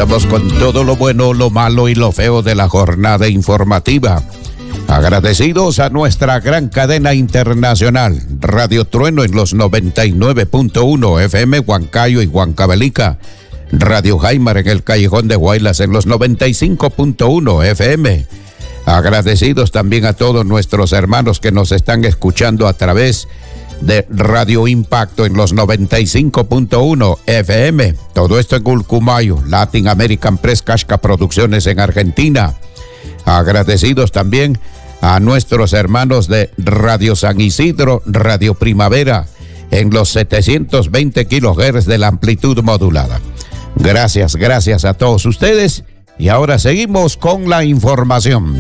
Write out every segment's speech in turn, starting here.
Comenzamos con todo lo bueno, lo malo y lo feo de la jornada informativa. Agradecidos a nuestra gran cadena internacional, Radio Trueno en los 99.1 FM Huancayo y Huancavelica, Radio Jaimar en el Callejón de Guaylas en los 95.1 FM. Agradecidos también a todos nuestros hermanos que nos están escuchando a través de Radio Impacto en los 95.1 FM. Todo esto en Ulcumayo, Latin American Press Casca Producciones en Argentina. Agradecidos también a nuestros hermanos de Radio San Isidro, Radio Primavera, en los 720 kHz de la amplitud modulada. Gracias a todos ustedes. Y ahora seguimos con la información.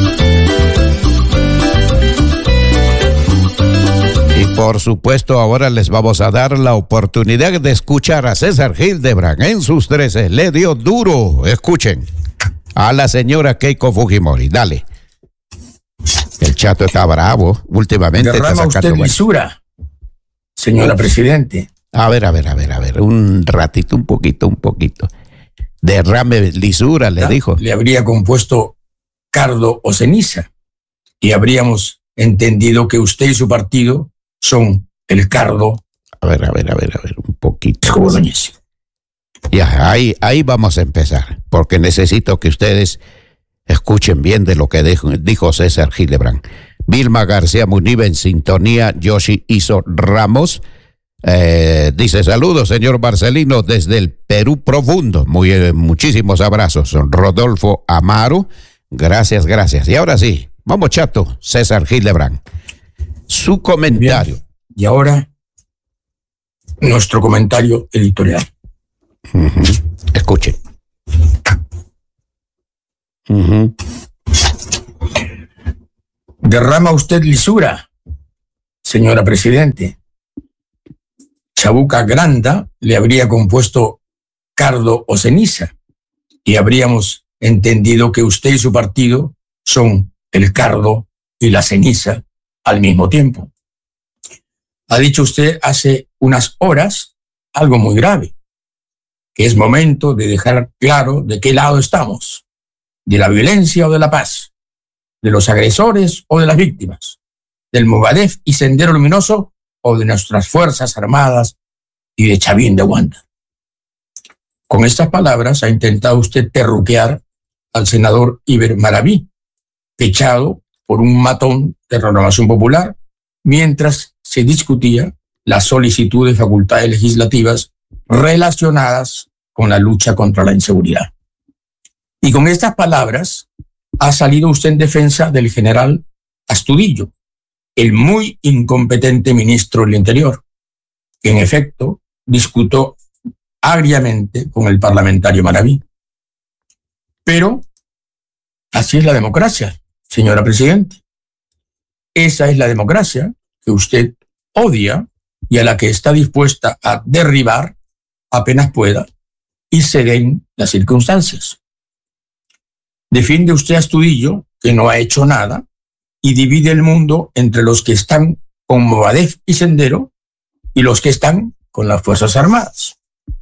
Y por supuesto, ahora les vamos a dar la oportunidad de escuchar a César Hildebrand en sus 13. Le dio duro. Escuchen a la señora Keiko Fujimori. Dale. El chato está bravo. Últimamente derrama está usted lisura, señora Presidente. A ver. Un ratito, un poquito. Derrame lisura, le dijo. Le habría compuesto cardo o ceniza. Y habríamos entendido que usted y su partido son el cardo. A ver, un poquito. Como doñez. Ya, ahí vamos a empezar, porque necesito que ustedes escuchen bien de lo que dijo César Hildebrand. Vilma García Munive en sintonía, Yoshi Iso Ramos, dice, saludos, señor Marcelino, desde el Perú profundo. Muchísimos abrazos. Rodolfo Amaro, gracias. Y ahora sí, vamos chato, César Hildebrand. Su comentario. Bien. Y ahora, nuestro comentario editorial. Escuchen. Derrama usted lisura, señora Presidente. Chabuca Granda le habría compuesto cardo o ceniza y habríamos entendido que usted y su partido son el cardo y la ceniza al mismo tiempo. Ha dicho usted hace unas horas algo muy grave, que es momento de dejar claro de qué lado estamos, de la violencia o de la paz, de los agresores o de las víctimas, del Movadef y Sendero Luminoso o de nuestras Fuerzas Armadas y de Chavín de Wanda. Con estas palabras ha intentado usted terruquear al senador Iber Maraví, echado por un matón de Renovación Popular, mientras se discutía la solicitud de facultades legislativas relacionadas con la lucha contra la inseguridad. Y con estas palabras ha salido usted en defensa del general Astudillo, el muy incompetente ministro del Interior, que en efecto discutió agriamente con el parlamentario Maraví. Pero así es la democracia, señora Presidente. Esa es la democracia que usted odia y a la que está dispuesta a derribar apenas pueda y se den las circunstancias. Defiende usted a Astudillo, que no ha hecho nada, y divide el mundo entre los que están con Movadef y Sendero y los que están con las Fuerzas Armadas.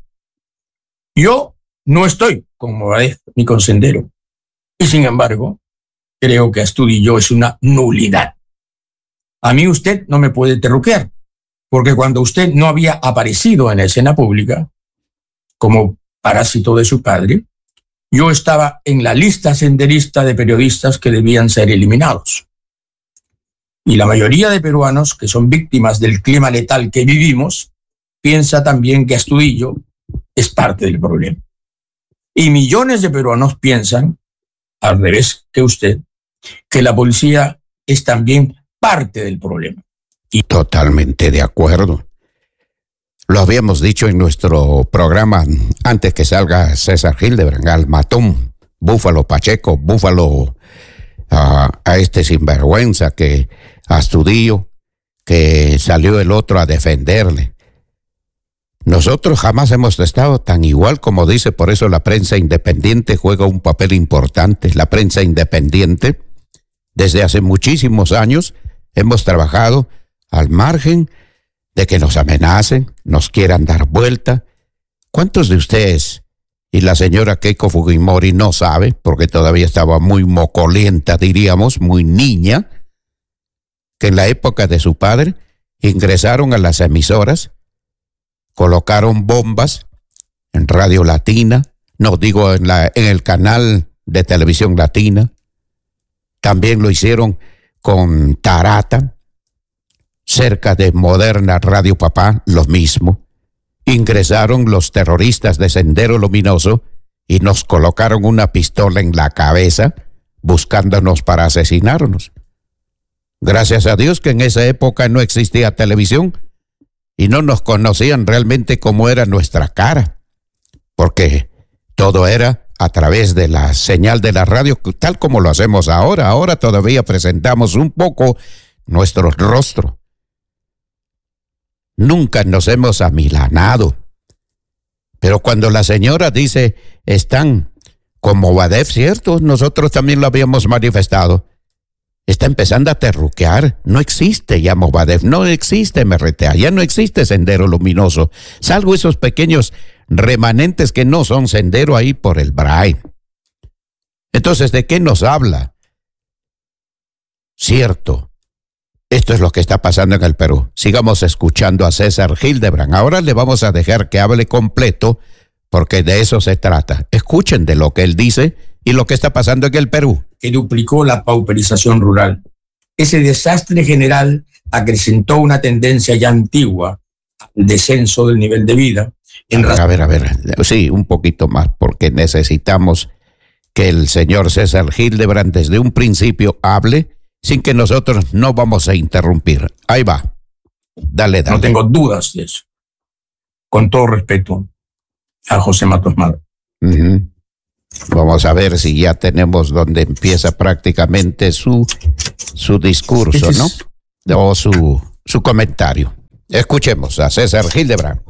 Yo no estoy con Movadef ni con Sendero, y sin embargo, creo que Astudillo es una nulidad. A mí usted no me puede terruquear, porque cuando usted no había aparecido en la escena pública, como parásito de su padre, yo estaba en la lista senderista de periodistas que debían ser eliminados. Y la mayoría de peruanos que son víctimas del clima letal que vivimos, piensa también que Astudillo es parte del problema. Y millones de peruanos piensan, al revés que usted, que la policía es también parte del problema. Y totalmente de acuerdo. Lo habíamos dicho en nuestro programa antes que salga César Hildebrand, al matón, Búfalo Pacheco, Búfalo a este sinvergüenza que Astudillo, que salió el otro a defenderle. Nosotros jamás hemos estado tan igual como dice, por eso la prensa independiente juega un papel importante. La prensa independiente, desde hace muchísimos años, hemos trabajado al margen de que nos amenacen, nos quieran dar vuelta. ¿Cuántos de ustedes y la señora Keiko Fujimori no sabe, porque todavía estaba muy mocolienta, diríamos, muy niña, que en la época de su padre ingresaron a las emisoras, colocaron bombas en Radio Latina, no digo en el canal de televisión latina, también lo hicieron con Tarata, cerca de Moderna Radio Papá, lo mismo. Ingresaron los terroristas de Sendero Luminoso y nos colocaron una pistola en la cabeza buscándonos para asesinarnos. Gracias a Dios que en esa época no existía televisión y no nos conocían realmente cómo era nuestra cara, porque todo era a través de la señal de la radio, tal como lo hacemos ahora. Ahora todavía presentamos un poco nuestro rostro. Nunca nos hemos amilanado. Pero cuando la señora dice, están con Movadef, ¿cierto? Nosotros también lo habíamos manifestado. Está empezando a terruquear. No existe ya Movadef, no existe MRTA, ya no existe Sendero Luminoso, salvo esos pequeños remanentes que no son sendero ahí por el Braille. Entonces, ¿de qué nos habla? Cierto. Esto es lo que está pasando en el Perú. Sigamos escuchando a César Hildebrand. Ahora le vamos a dejar que hable completo, porque de eso se trata. Escuchen de lo que él dice y lo que está pasando en el Perú. Que duplicó la pauperización rural. Ese desastre general acrecentó una tendencia ya antigua al descenso del nivel de vida. A ver. Sí, un poquito más, porque necesitamos que el señor César Hildebrand desde un principio hable sin que nosotros no vamos a interrumpir. Ahí va. Dale. No tengo dudas de eso. Con todo respeto a José Matos Maro. Vamos a ver si ya tenemos donde empieza prácticamente su discurso, ¿no? O su comentario. Escuchemos a César Hildebrand.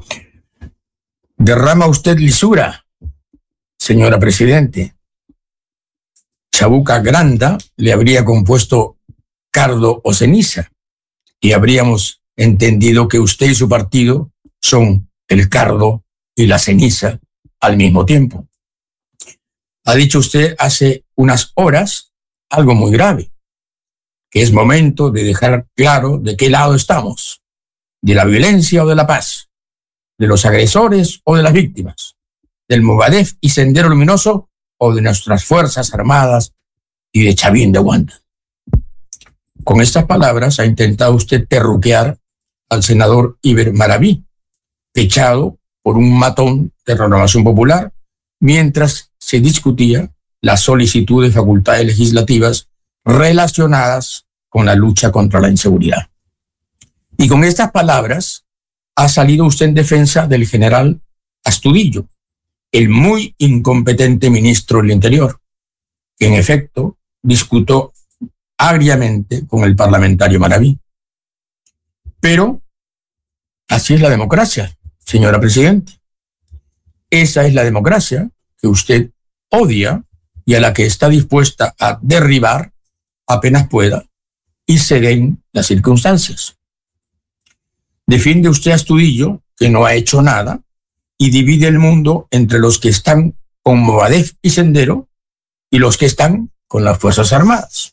Derrama usted lisura, señora Presidente. Chabuca Granda le habría compuesto cardo o ceniza y habríamos entendido que usted y su partido son el cardo y la ceniza al mismo tiempo. Ha dicho usted hace unas horas algo muy grave, que es momento de dejar claro de qué lado estamos, de la violencia o de la paz, de los agresores o de las víctimas, del Movadef y Sendero Luminoso o de nuestras Fuerzas Armadas y de Chavín de Wanda. Con estas palabras ha intentado usted terruquear al senador Iber Maraví, echado por un matón de Renovación Popular, mientras se discutía la solicitud de facultades legislativas relacionadas con la lucha contra la inseguridad. Y con estas palabras ha salido usted en defensa del general Astudillo, el muy incompetente ministro del Interior, que en efecto discutió agriamente con el parlamentario Maraví. Pero así es la democracia, señora Presidenta. Esa es la democracia que usted odia y a la que está dispuesta a derribar apenas pueda y se den las circunstancias. Defiende usted a Astudillo, que no ha hecho nada, y divide el mundo entre los que están con Movadef y Sendero y los que están con las Fuerzas Armadas.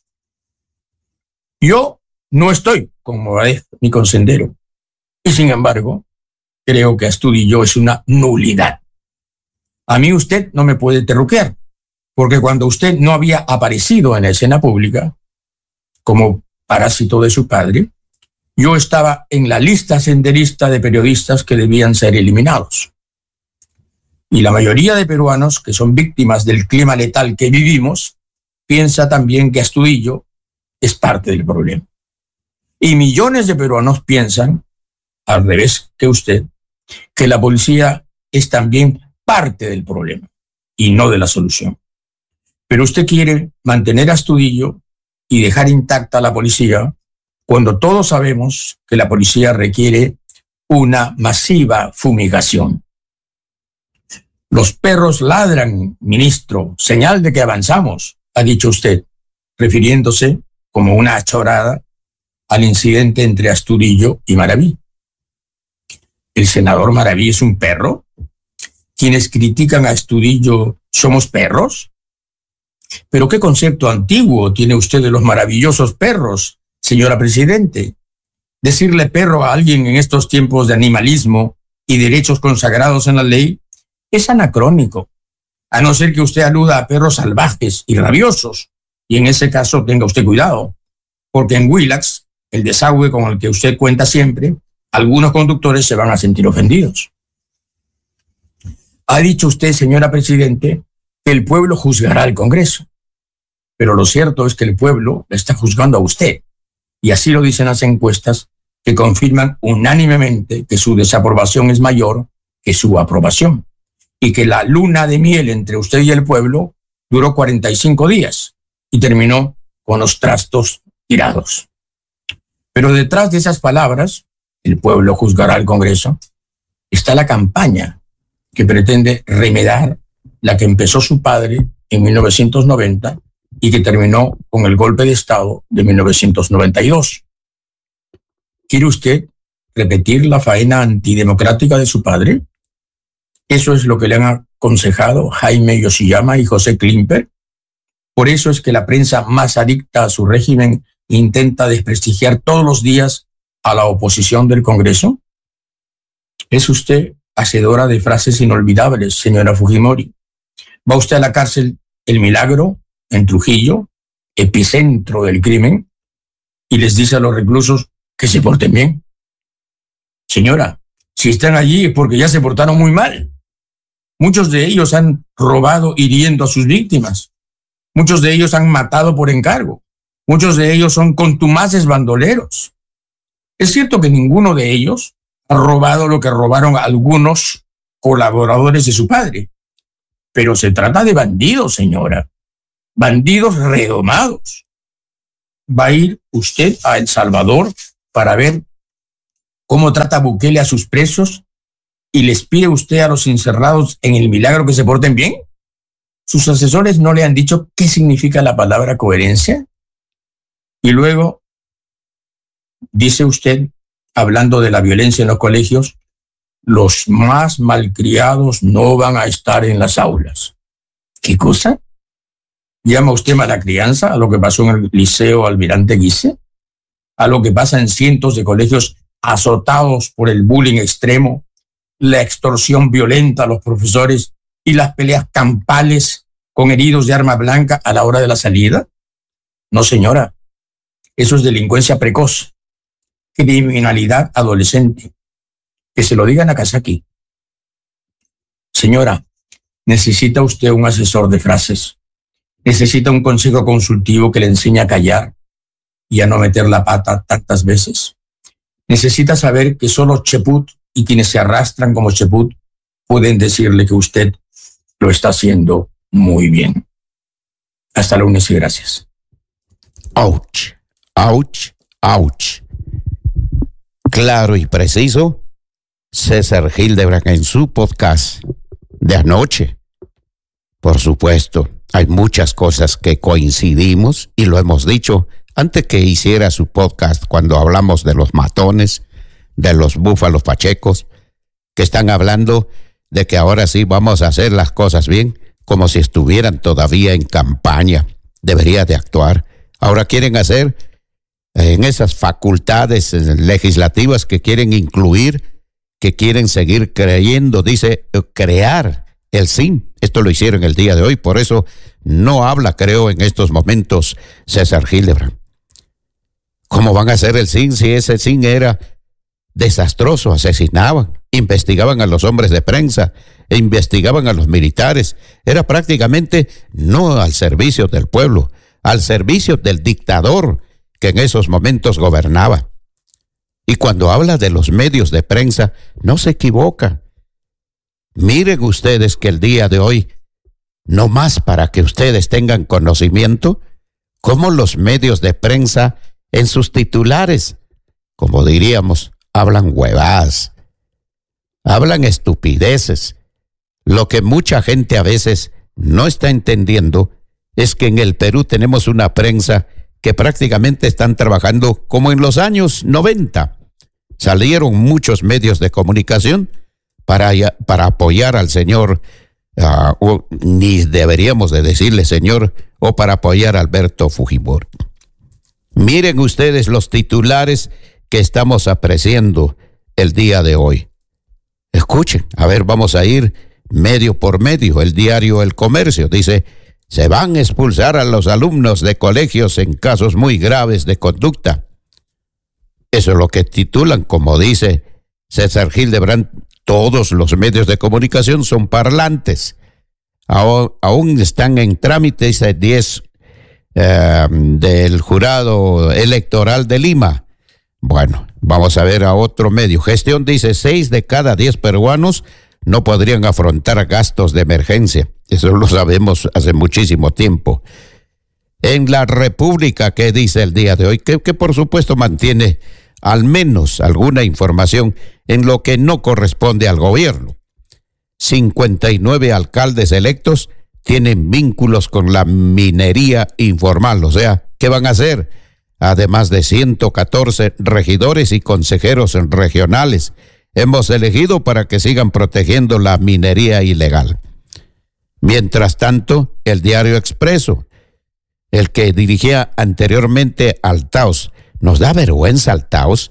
Yo no estoy con Movadef ni con Sendero, y sin embargo, creo que Astudillo es una nulidad. A mí usted no me puede terruquear, porque cuando usted no había aparecido en la escena pública, como parásito de su padre, yo estaba en la lista senderista de periodistas que debían ser eliminados. Y la mayoría de peruanos que son víctimas del clima letal que vivimos, piensa también que Astudillo es parte del problema. Y millones de peruanos piensan, al revés que usted, que la policía es también parte del problema y no de la solución. Pero usted quiere mantener a Astudillo y dejar intacta a la policía cuando todos sabemos que la policía requiere una masiva fumigación. Los perros ladran, ministro, señal de que avanzamos, ha dicho usted, refiriéndose como una chorada al incidente entre Astudillo y Maraví. ¿El senador Maraví es un perro? quienes critican a Estudillo somos perros? Pero qué concepto antiguo tiene usted de los maravillosos perros, señora Presidente. Decirle perro a alguien en estos tiempos de animalismo y derechos consagrados en la ley es anacrónico, a no ser que usted aluda a perros salvajes y rabiosos, y en ese caso tenga usted cuidado, porque en Willax, el desagüe con el que usted cuenta siempre, algunos conductores se van a sentir ofendidos. Ha dicho usted, señora Presidente, que el pueblo juzgará al Congreso, pero lo cierto es que el pueblo le está juzgando a usted, y así lo dicen las encuestas que confirman unánimemente que su desaprobación es mayor que su aprobación, y que la luna de miel entre usted y el pueblo duró 45 días y terminó con los trastos tirados. Pero detrás de esas palabras, el pueblo juzgará al Congreso, está la campaña que pretende remedar la que empezó su padre en 1990 y que terminó con el golpe de Estado de 1992. ¿Quiere usted repetir la faena antidemocrática de su padre? Eso es lo que le han aconsejado Jaime Yoshiyama y José Klimper. Por eso es que la prensa más adicta a su régimen intenta desprestigiar todos los días a la oposición del Congreso. ¿Es usted hacedora de frases inolvidables, señora Fujimori? ¿Va usted a la cárcel El Milagro, en Trujillo, epicentro del crimen, y les dice a los reclusos que se porten bien? Señora, si están allí es porque ya se portaron muy mal. Muchos de ellos han robado hiriendo a sus víctimas. Muchos de ellos han matado por encargo. Muchos de ellos son contumaces bandoleros. Es cierto que ninguno de ellos ha robado lo que robaron algunos colaboradores de su padre, pero se trata de bandidos, señora. Bandidos redomados. ¿Va a ir usted a El Salvador para ver cómo trata Bukele a sus presos y les pide usted a los encerrados en El Milagro que se porten bien? ¿Sus asesores no le han dicho qué significa la palabra coherencia? Y luego dice usted, hablando de la violencia en los colegios, los más malcriados no van a estar en las aulas. ¿Qué cosa? ¿Llama usted mala crianza a lo que pasó en el Liceo Almirante Guise? ¿A lo que pasa en cientos de colegios azotados por el bullying extremo, la extorsión violenta a los profesores y las peleas campales con heridos de arma blanca a la hora de la salida? No, señora. Eso es delincuencia precoz, criminalidad adolescente. Que se lo diga Nagasaki. Señora, necesita usted un asesor de frases. Necesita un consejo consultivo que le enseñe a callar y a no meter la pata tantas veces. Necesita saber que solo Cheput y quienes se arrastran como Cheput pueden decirle que usted lo está haciendo muy bien. Hasta lunes y gracias. Ouch, ouch, ouch. Claro y preciso, César Hildebrand en su podcast de anoche. Por supuesto, hay muchas cosas que coincidimos y lo hemos dicho antes que hiciera su podcast cuando hablamos de los matones, de los búfalos pachecos, que están hablando de que ahora sí vamos a hacer las cosas bien, como si estuvieran todavía en campaña. Debería de actuar. Ahora quieren hacer en esas facultades legislativas que quieren incluir, que quieren seguir creyendo, dice, crear el SIN. Esto lo hicieron el día de hoy, por eso no habla, creo, en estos momentos César Hildebrand. ¿Cómo van a hacer el SIN si ese SIN era desastroso? Asesinaban, investigaban a los hombres de prensa, e investigaban a los militares. Era prácticamente no al servicio del pueblo, al servicio del dictador que en esos momentos gobernaba. Y cuando habla de los medios de prensa, no se equivoca. Miren ustedes que el día de hoy, no más para que ustedes tengan conocimiento, cómo los medios de prensa en sus titulares, como diríamos, hablan huevadas, hablan estupideces. Lo que mucha gente a veces no está entendiendo es que en el Perú tenemos una prensa que prácticamente están trabajando como en los años 90. Salieron muchos medios de comunicación, para apoyar al señor, ni deberíamos de decirle señor, o para apoyar a Alberto Fujimori. Miren ustedes los titulares que estamos apreciando el día de hoy. Escuchen, a ver, vamos a ir medio por medio. El diario El Comercio dice: se van a expulsar a los alumnos de colegios en casos muy graves de conducta. Eso es lo que titulan, como dice César Hildebrand. Todos los medios de comunicación son parlantes. Aún están en trámite, dice 10 del jurado electoral de Lima. Bueno, vamos a ver a otro medio. Gestión dice: 6 de cada 10 peruanos no podrían afrontar gastos de emergencia. Eso lo sabemos hace muchísimo tiempo. En La República, ¿qué dice el día de hoy? Que por supuesto mantiene al menos alguna información en lo que no corresponde al gobierno. 59 alcaldes electos tienen vínculos con la minería informal. O sea, ¿qué van a hacer? Además de 114 regidores y consejeros regionales, hemos elegido para que sigan protegiendo la minería ilegal. Mientras tanto, el diario Expreso, el que dirigía anteriormente Altaos, nos da vergüenza Altaos,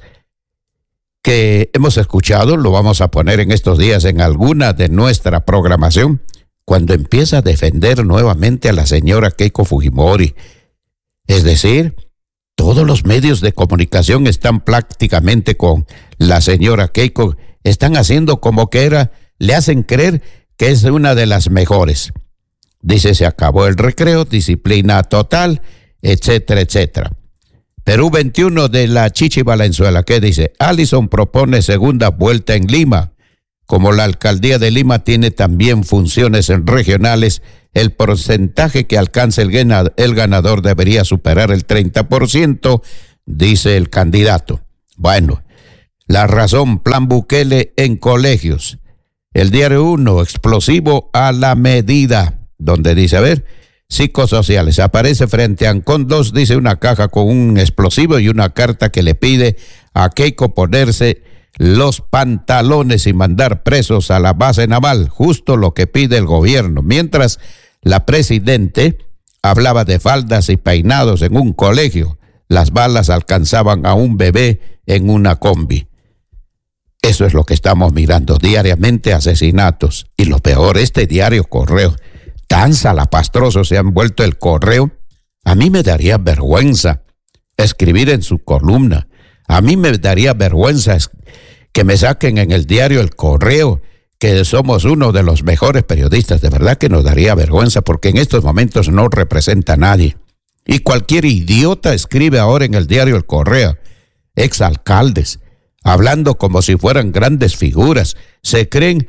que hemos escuchado, lo vamos a poner en estos días en alguna de nuestra programación, cuando empieza a defender nuevamente a la señora Keiko Fujimori. Es decir, todos los medios de comunicación están prácticamente con la señora Keiko, están haciendo como que le hacen creer que es una de las mejores. Dice: se acabó el recreo, disciplina total, etcétera, etcétera. Perú 21 de la Chichi Valenzuela, ¿qué dice? Allison propone segunda vuelta en Lima. Como la alcaldía de Lima tiene también funciones regionales, el porcentaje que alcance el ganador debería superar el 30%, dice el candidato. Bueno, La Razón, plan Bukele en colegios. El diario 1, explosivo a la medida, donde dice, a ver, psicosociales. Aparece frente a Ancón 2, dice, una caja con un explosivo y una carta que le pide a Keiko ponerse los pantalones y mandar presos a la base naval, justo lo que pide el gobierno. Mientras la presidente hablaba de faldas y peinados en un colegio, las balas alcanzaban a un bebé en una combi. Eso es lo que estamos mirando diariamente, asesinatos. Y lo peor, este diario Correo, tan salapastroso se han vuelto el Correo. A mí me daría vergüenza escribir en su columna. A mí me daría vergüenza que me saquen en el diario El Correo, que somos uno de los mejores periodistas. De verdad que nos daría vergüenza, porque en estos momentos no representa a nadie. Y cualquier idiota escribe ahora en el diario El Correo, exalcaldes, hablando como si fueran grandes figuras. Se creen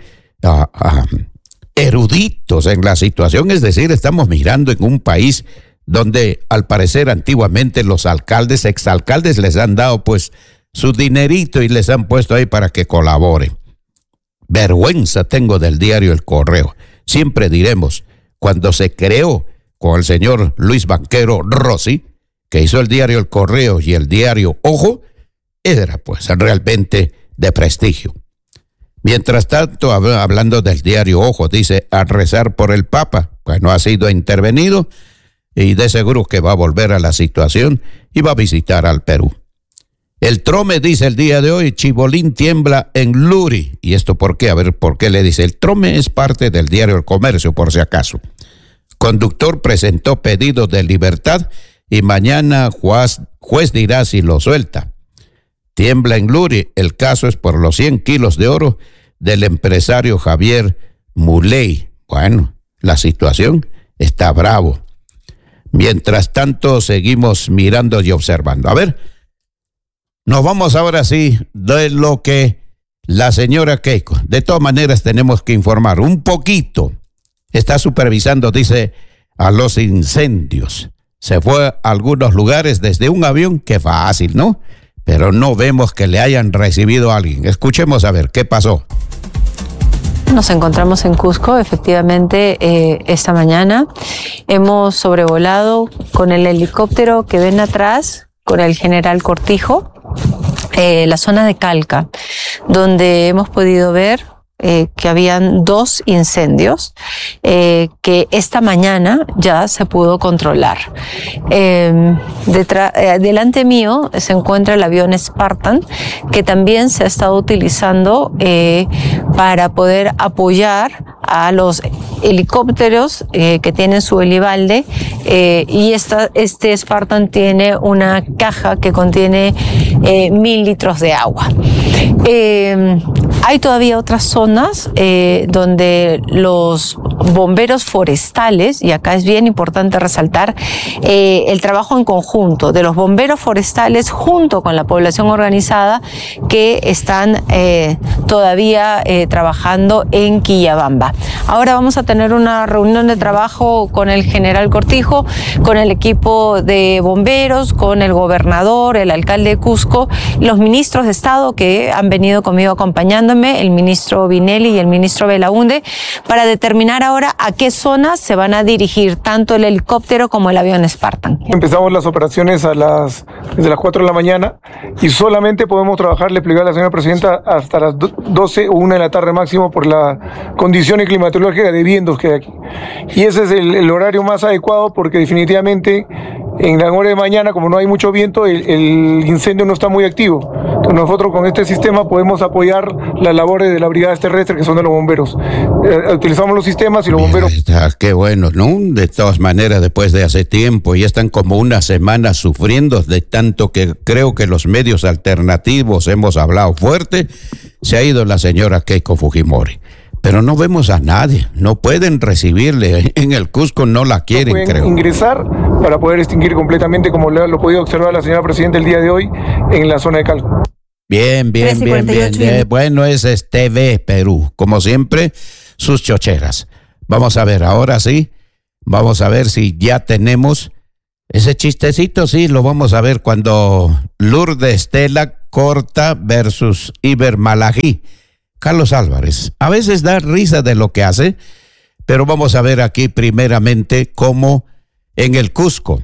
eruditos en la situación. Es decir, estamos mirando en un país donde al parecer antiguamente los alcaldes, exalcaldes, les han dado pues su dinerito y les han puesto ahí para que colaboren. Vergüenza tengo del diario El Correo. Siempre diremos, cuando se creó con el señor Luis Banquero Rossi, que hizo el diario El Correo y el diario Ojo, era pues realmente de prestigio. Mientras tanto, hablando del diario Ojo, dice, a rezar por el Papa, pues no ha sido intervenido y de seguro que va a volver a la situación y va a visitar al Perú. El Trome dice el día de hoy, Chibolín tiembla en Luri. ¿Y esto por qué? A ver, ¿por qué le dice? El Trome es parte del diario El Comercio, por si acaso. Conductor presentó pedido de libertad y mañana juez dirá si lo suelta. Tiembla en Luri. El caso es por los 100 kilos de oro del empresario Javier Muley. Bueno, la situación está bravo. Mientras tanto, seguimos mirando y observando. A ver, nos vamos ahora sí de lo que la señora Keiko. De todas maneras, tenemos que informar un poquito. Está supervisando, dice, a los incendios. Se fue a algunos lugares desde un avión, que fácil, ¿no? Pero no vemos que le hayan recibido a alguien. Escuchemos a ver qué pasó. Nos encontramos en Cusco, efectivamente, esta mañana. Hemos sobrevolado con el helicóptero que ven atrás, con el general Cortijo, la zona de Calca, donde hemos podido ver que habían 2 incendios que esta mañana ya se pudo controlar. Delante mío se encuentra el avión Spartan, que también se ha estado utilizando para poder apoyar a los helicópteros que tienen su helibalde, y este Spartan tiene una caja que contiene 1000 litros de agua. Hay todavía otras zonas donde los bomberos forestales, y acá es bien importante resaltar el trabajo en conjunto de los bomberos forestales junto con la población organizada, que están todavía trabajando en Quillabamba. Ahora vamos a tener una reunión de trabajo con el general Cortijo, con el equipo de bomberos, con el gobernador, el alcalde de Cusco, los ministros de Estado que han venido conmigo acompañándome, el ministro Vinelli y el ministro Belaunde, para determinar ahora a qué zonas se van a dirigir tanto el helicóptero como el avión Spartan. Empezamos las operaciones desde las 4 de la mañana y solamente podemos trabajar, le expliqué a la señora presidenta, hasta las 12 o 1 de la tarde máximo por la condición climatológica de vientos que hay aquí. Y ese es el horario más adecuado, porque definitivamente en la hora de mañana, como no hay mucho viento, el incendio no está muy activo. Entonces nosotros con este sistema podemos apoyar las labores de las brigadas terrestres, que son de los bomberos. Utilizamos los sistemas y los bomberos... Qué bueno, ¿no? De todas maneras, después de hace tiempo, ya están como una semana sufriendo de tanto que creo que los medios alternativos hemos hablado fuerte. Se ha ido la señora Keiko Fujimori. Pero no vemos a nadie, no pueden recibirle. En el Cusco no la quieren, no creo. Ingresar para poder extinguir completamente, como lo ha podido observar la señora presidenta el día de hoy, en la zona de Calco. Bien. Bueno, ese es TV Perú. Como siempre, sus chocheras. Vamos a ver, ahora sí, vamos a ver si ya tenemos ese chistecito, sí, lo vamos a ver cuando Lourdes Estela Corta versus Iber Malají. Carlos Álvarez, a veces da risa de lo que hace, pero vamos a ver aquí primeramente cómo en el Cusco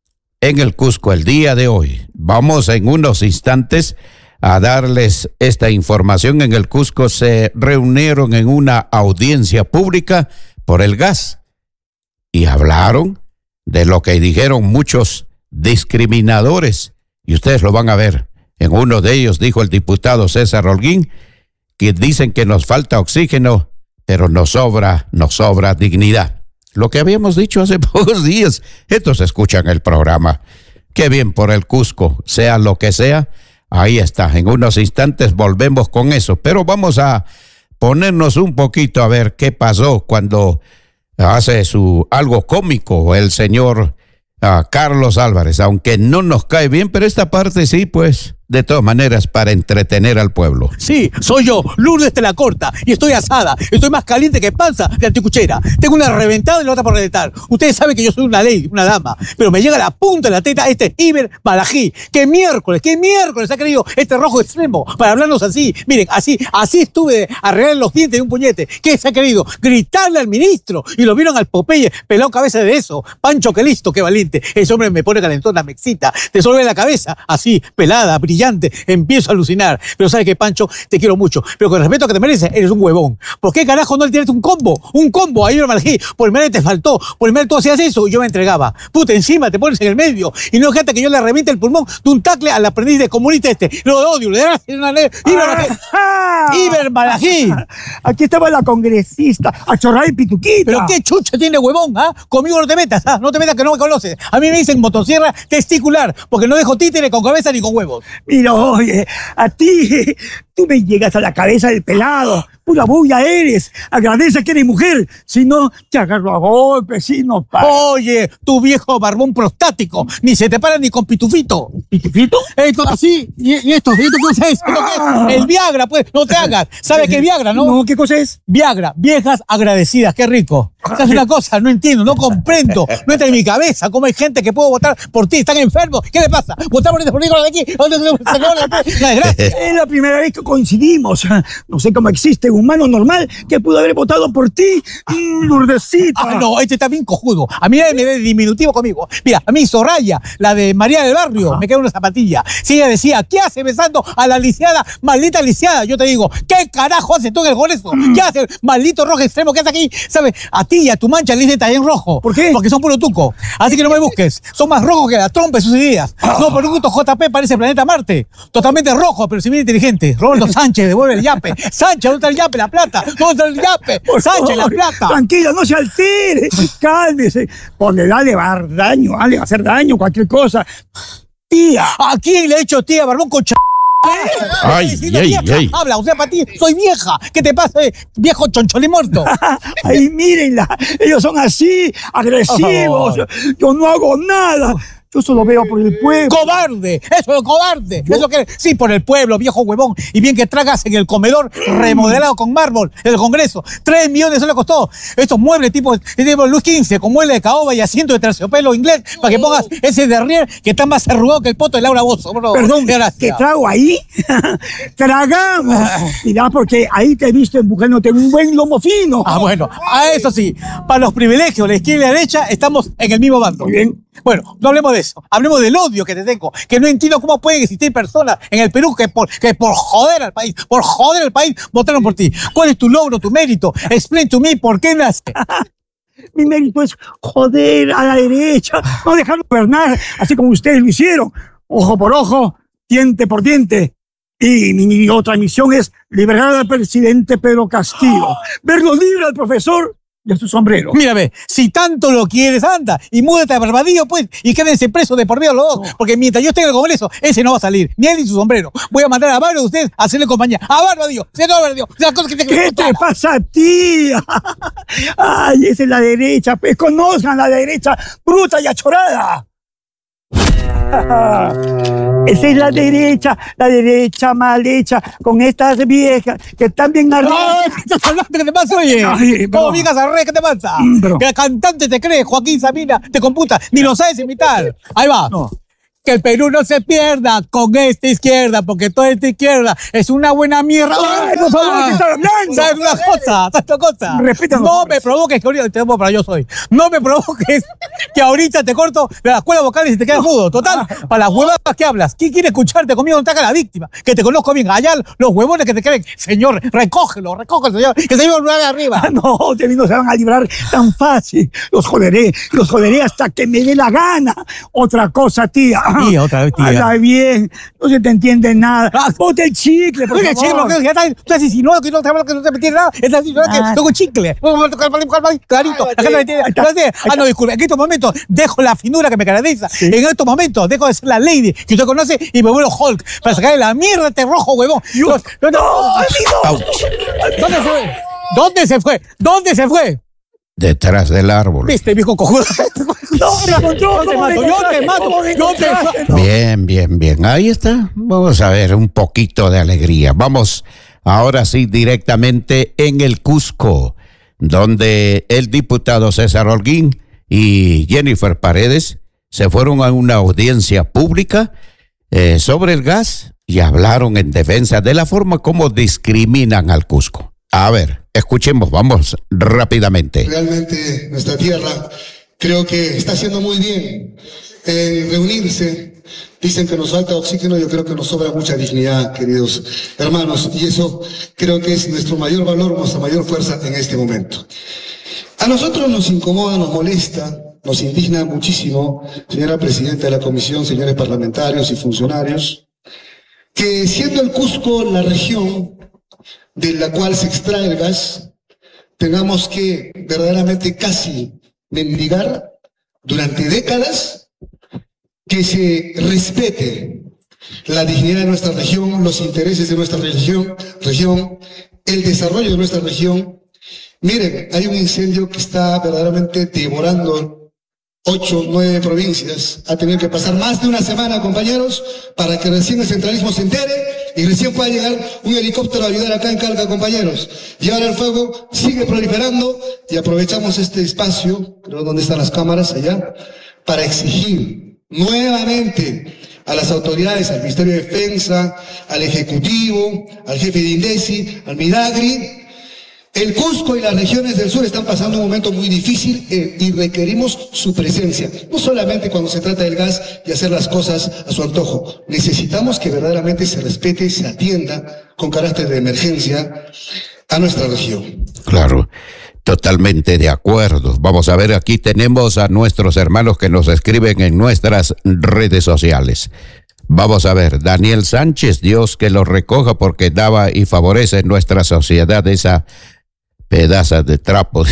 el día de hoy, vamos en unos instantes a darles esta información. En el Cusco se reunieron en una audiencia pública por el gas y hablaron de lo que dijeron muchos discriminadores, y ustedes lo van a ver. En uno de ellos dijo el diputado César Holguín que dicen que nos falta oxígeno, pero nos sobra dignidad. Lo que habíamos dicho hace pocos días, esto se escucha en el programa. Qué bien por el Cusco, sea lo que sea, ahí está. En unos instantes volvemos con eso, pero vamos a ponernos un poquito a ver qué pasó cuando hace algo cómico el señor Carlos Álvarez, aunque no nos cae bien, pero esta parte sí, pues, de todas maneras, para entretener al pueblo. Sí, soy yo, Lourdes Estela Corta, y estoy asada. Estoy más caliente que panza de anticuchera. Tengo una reventada y la otra por reventar. Ustedes saben que yo soy una lady, una dama, pero me llega a la punta de la teta este Iber Malají. ¿Qué miércoles ha querido este rojo extremo para hablarnos así? Miren, así estuve a arreglar los dientes de un puñete. ¿Qué se ha querido? Gritarle al ministro. Y lo vieron al Popeye, pelado cabeza de eso. Pancho, qué listo, qué valiente. Ese hombre me pone calentona, me excita. Te sobre la cabeza, así, pelada, brillante. Empiezo a alucinar. Pero ¿sabes qué, Pancho? Te quiero mucho. Pero con el respeto que te mereces, eres un huevón. ¿Por qué carajo no le tiraste un combo? Un combo a Iber Malají. Por el medio te faltó. Por el medio tú hacías eso y yo me entregaba. Puta, encima te pones en el medio. Y no dejaste que yo le reviente el pulmón de un tacle al aprendiz de comunista este. Lo odio. Le das una Iber Malají. Aquí estaba la congresista, achorrada y pituquita. Pero qué chucha tiene, huevón, ¿ah? Conmigo no te metas, ¿ah? No te metas que no me conoces. A mí me dicen motosierra testicular, porque no dejo títere con cabeza ni con huevos. Mira, oye, a ti, tú me llegas a la cabeza del pelado. Pura bulla eres. Agradece que eres mujer. Si no, te agarro a golpes, si no para. Oye, tu viejo barbón prostático. Ni se te para ni con pitufito. ¿Pitufito? Esto así. ¿Y esto qué cosa es? ¿Esto qué es? El Viagra, pues. No te hagas. ¿Sabes qué es Viagra, no? No, ¿qué cosa es? Viagra. Viejas agradecidas. Qué rico. ¿Sabes una cosa? No entiendo, no comprendo, no entra en mi cabeza cómo hay gente que puede votar por ti, están enfermos. ¿Qué le pasa? ¿Votar por este de aquí? La desgracia. Es la primera vez que coincidimos. No sé cómo existe un humano normal que pudo haber votado por ti, Lourdesita. Ah, no, este está bien cojudo. A mí nadie me ve diminutivo conmigo. Mira, a mí Soraya, la de María del Barrio, me queda una zapatilla. Si ella decía, ¿qué hace besando a la lisiada? Maldita lisiada. Yo te digo, ¿qué carajo hace tú en el Congreso? ¿Qué hace? Maldito rojo extremo que hace aquí. ¿Sabes? A ti y a tu mancha le dicen también rojo. ¿Por qué? Porque son puro tuco. Así que no me busques. Son más rojos que la trompa de sus ideas. No, por un gusto JP parece planeta Marte. Totalmente rojo, pero si bien inteligente. Roberto Sánchez, devuelve el yape. Sánchez, ¿dónde está el yape? La plata. ¿Dónde está el yape? Por Sánchez, favor, la plata. Tranquila, no se altere. Cálmese. Porque le va a dar daño, le va a hacer daño, cualquier cosa. Tía. ¿A quién le he hecho tía, barbón con Ay, ay. Habla, o sea, para ti soy vieja. ¿Qué te pasa, viejo choncholi muerto? Ay, mírenla. Ellos son así, agresivos. Yo no hago nada. Yo solo veo por el pueblo. ¡Cobarde! ¡Eso es cobarde! ¿Eso que sí, por el pueblo, viejo huevón. Y bien que tragas en el comedor remodelado con mármol en el Congreso. 3 millones eso le costó. Estos muebles tipo Luis XV, con mueble de caoba y asiento de terciopelo inglés, para que pongas ese derrier que está más arrugado que el poto de Laura Bozzo. Perdón, ¿qué trago ahí? Tragamos. Mirá, porque ahí te he visto empujándote un buen lomo fino. Ah, bueno, a eso sí. Para los privilegios, la izquierda y la derecha, estamos en el mismo bando. Muy bien. Bueno, no hablemos de eso. Hablemos del odio que te tengo. Que no entiendo cómo pueden existir personas en el Perú que por joder al país, votaron por ti. ¿Cuál es tu logro, tu mérito? Explain to me por qué nace. Mi mérito es joder a la derecha, no dejarlo gobernar, así como ustedes lo hicieron. Ojo por ojo, diente por diente. Y mi otra misión es liberar al presidente Pedro Castillo. Verlo libre al profesor y a su sombrero. Mírame, si tanto lo quieres, anda y múdate a Barbadillo, pues, y quédense presos de por vida los dos. Porque mientras yo esté en el Congreso, ese no va a salir, ni él ni su sombrero. Voy a mandar a varios de ustedes a hacerle compañía. ¡A Barbadillo! ¿Qué te pasa a ti? Ay, esa es la derecha, pues conozcan la derecha bruta y achorada. Esa es la derecha mal hecha, con estas viejas que están bien arriba. ¿Qué te pasa, oye? ¿Cómo viejas arre? ¿Qué te pasa? Que el cantante te cree, Joaquín Sabina, te computa, ni lo sabes imitar. Ahí va. No. Que el Perú no se pierda con esta izquierda, porque toda esta izquierda es una buena mierda. ¡Ay, por favor, ¿qué estás hablando? ¿Sabes una cosa? Respétanos. No me provoques que ahorita te amo para yo soy. No me provoques que ahorita te corto de las cuerdas vocales y te quedas mudo. Total, para las huevadas que hablas. ¿Quién quiere escucharte conmigo? No te haga la víctima. Que te conozco bien. Allá los huevones que te creen. Señor, recógelo, señor. Que se lleva de arriba. No, de mí no se van a librar tan fácil. Los joderé hasta que me dé la gana. Otra cosa, tía. Sí, otra vez, tía. Habla bien, no se te entiende nada. Bote el chicle, por favor. Chicle, ya tú estás insinuando que no te metí nada. Estás insinuando que tengo chicle. Clarito. No, disculpe. En estos momentos dejo la finura que me caracteriza. ¿Sí? En estos momentos dejo de ser la lady que usted conoce y me vuelvo Hulk para sacarle la mierda a este rojo, huevón. ¿Dónde se fue? ¿Dónde se fue? Detrás del árbol. ¿Viste, viejo cojudo? Yo te mato. Bien. Ahí está. Vamos a ver un poquito de alegría. Vamos ahora sí directamente en el Cusco, donde el diputado César Holguín y Jennifer Paredes se fueron a una audiencia pública sobre el gas y hablaron en defensa de la forma como discriminan al Cusco. A ver, escuchemos, vamos rápidamente. Realmente nuestra tierra creo que está haciendo muy bien en reunirse. Dicen que nos falta oxígeno, yo creo que nos sobra mucha dignidad, queridos hermanos, y eso creo que es nuestro mayor valor, nuestra mayor fuerza en este momento. A nosotros nos incomoda, nos molesta, nos indigna muchísimo, señora presidenta de la comisión, señores parlamentarios y funcionarios, que siendo el Cusco la región de la cual se extrae el gas, tengamos que verdaderamente casi mendigar durante décadas que se respete la dignidad de nuestra región, los intereses de nuestra región, el desarrollo de nuestra región. Miren, hay un incendio que está verdaderamente devorando 8, 9 provincias. Ha tenido que pasar más de una semana, compañeros, para que recién el centralismo se entere y recién pueda llegar un helicóptero a ayudar acá en Calca, compañeros. Y ahora el fuego sigue proliferando y aprovechamos este espacio, creo donde están las cámaras allá, para exigir nuevamente a las autoridades, al Ministerio de Defensa, al Ejecutivo, al jefe de INDECI, al Midagri. El Cusco y las regiones del sur están pasando un momento muy difícil y requerimos su presencia. No solamente cuando se trata del gas y hacer las cosas a su antojo. Necesitamos que verdaderamente se respete y se atienda con carácter de emergencia a nuestra región. Claro, totalmente de acuerdo. Vamos a ver, aquí tenemos a nuestros hermanos que nos escriben en nuestras redes sociales. Vamos a ver, Daniel Sánchez, Dios que lo recoja porque daba y favorece en nuestra sociedad esa pedazo de trapos.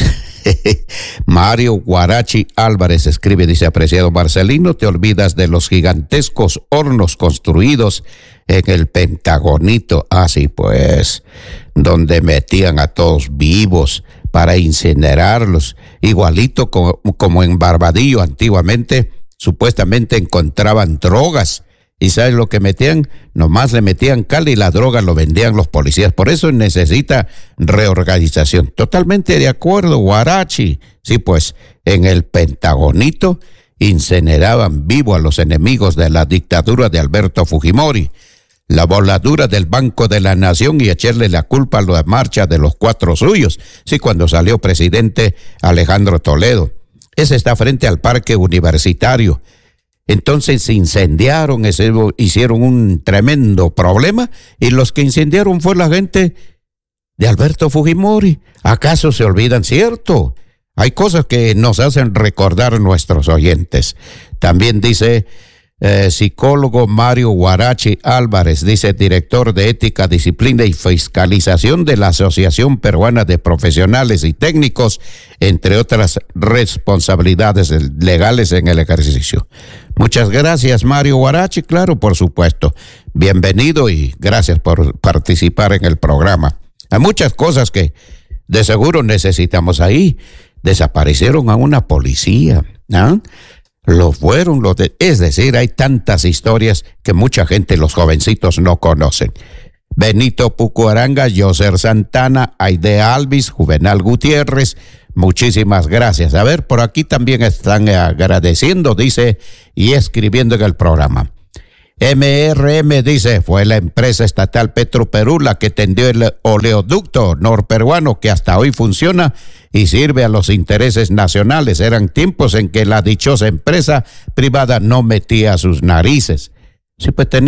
Mario Guarachi Álvarez escribe, dice: apreciado Marcelino, te olvidas de los gigantescos hornos construidos en el Pentagonito. Así pues, donde metían a todos vivos para incinerarlos, igualito como en Barbadillo antiguamente, supuestamente encontraban drogas. ¿Y sabes lo que metían? Nomás le metían cal y la droga lo vendían los policías. Por eso necesita reorganización. Totalmente de acuerdo, Guarachi. Sí, pues, en el Pentagonito incineraban vivo a los enemigos de la dictadura de Alberto Fujimori. La voladura del Banco de la Nación y echarle la culpa a la marcha de los 4 suyos. Sí, cuando salió presidente Alejandro Toledo. Ese está frente al Parque Universitario. Entonces se incendiaron, hicieron un tremendo problema y los que incendiaron fue la gente de Alberto Fujimori. ¿Acaso se olvidan? Cierto, hay cosas que nos hacen recordar nuestros oyentes. También dice psicólogo Mario Guarachi Álvarez, dice director de Ética, Disciplina y Fiscalización de la Asociación Peruana de Profesionales y Técnicos, entre otras responsabilidades legales en el ejercicio. Muchas gracias, Mario Guarachi, claro, por supuesto. Bienvenido y gracias por participar en el programa. Hay muchas cosas que de seguro necesitamos ahí. Desaparecieron a una policía, ¿ah? Es decir, hay tantas historias que mucha gente, los jovencitos, no conocen. Benito Pucuaranga, Yoser Santana, Aide Alvis, Juvenal Gutiérrez, muchísimas gracias. A ver, por aquí también están agradeciendo, dice, y escribiendo en el programa. MRM dice, fue la empresa estatal Petroperú la que tendió el oleoducto norperuano que hasta hoy funciona y sirve a los intereses nacionales. Eran tiempos en que la dichosa empresa privada no metía sus narices. Sí, pues